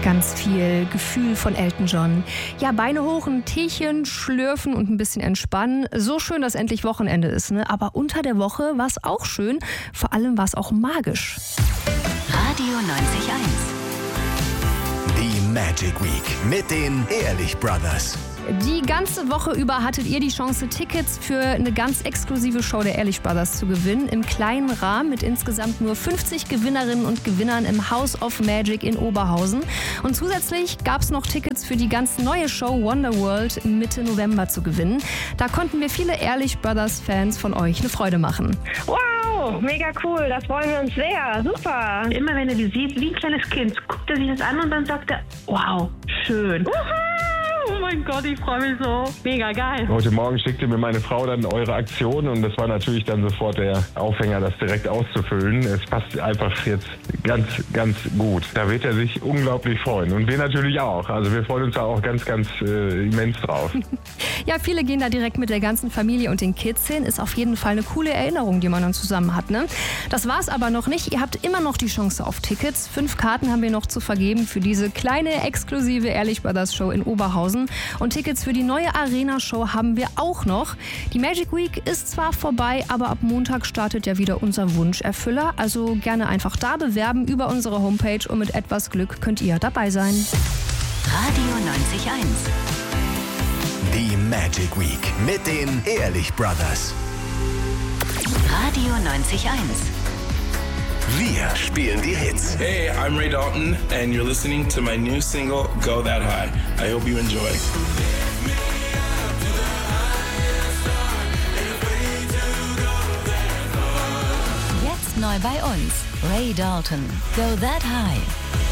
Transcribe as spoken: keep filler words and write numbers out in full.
Ganz viel Gefühl von Elton John. Ja, Beine hoch, ein Teechen schlürfen und ein bisschen entspannen. So schön, dass endlich Wochenende ist, ne? Aber unter der Woche war es auch schön. Vor allem war es auch magisch. Radio neunzig Komma eins. Die Magic Week mit den Ehrlich Brothers. Die ganze Woche über hattet ihr die Chance, Tickets für eine ganz exklusive Show der Ehrlich Brothers zu gewinnen. Im kleinen Rahmen mit insgesamt nur fünfzig Gewinnerinnen und Gewinnern im House of Magic in Oberhausen. Und zusätzlich gab es noch Tickets für die ganz neue Show Wonderworld Mitte November zu gewinnen. Da konnten wir viele Ehrlich Brothers-Fans von euch eine Freude machen. Wow, mega cool, das freuen wir uns sehr, super. Immer wenn er die sieht, wie ein kleines Kind, guckt er sich das an und dann sagt er, wow, schön. Oh mein Gott, ich freue mich so. Mega geil. Heute Morgen schickte mir meine Frau dann eure Aktion und das war natürlich dann sofort der Aufhänger, das direkt auszufüllen. Es passt einfach jetzt ganz, ganz gut. Da wird er sich unglaublich freuen und wir natürlich auch. Also wir freuen uns da auch ganz, ganz äh, immens drauf. Ja, viele gehen da direkt mit der ganzen Familie und den Kids hin. Ist auf jeden Fall eine coole Erinnerung, die man dann zusammen hat, ne? Das war's aber noch nicht. Ihr habt immer noch die Chance auf Tickets. Fünf Karten haben wir noch zu vergeben für diese kleine, exklusive Ehrlich Brothers Show in Oberhausen. Und Tickets für die neue Arena-Show haben wir auch noch. Die Magic Week ist zwar vorbei, aber ab Montag startet ja wieder unser Wunscherfüller. Also gerne einfach da bewerben über unsere Homepage und mit etwas Glück könnt ihr dabei sein. Radio neunzig Komma eins. Die Magic Week mit den Ehrlich Brothers. Radio neunzig Komma eins. Wir spielen die Hits. Hey, I'm Ray Dalton, and you're listening to my new single, Go That High. I hope you enjoy. Jetzt neu bei uns, Ray Dalton, Go That High.